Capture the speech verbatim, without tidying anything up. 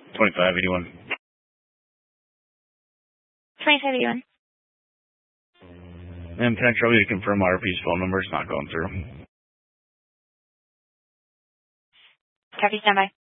twenty-five eighty-one. twenty-five eighty-one. And can I trouble you to confirm R P's phone number? It's not going through. Copy, standby.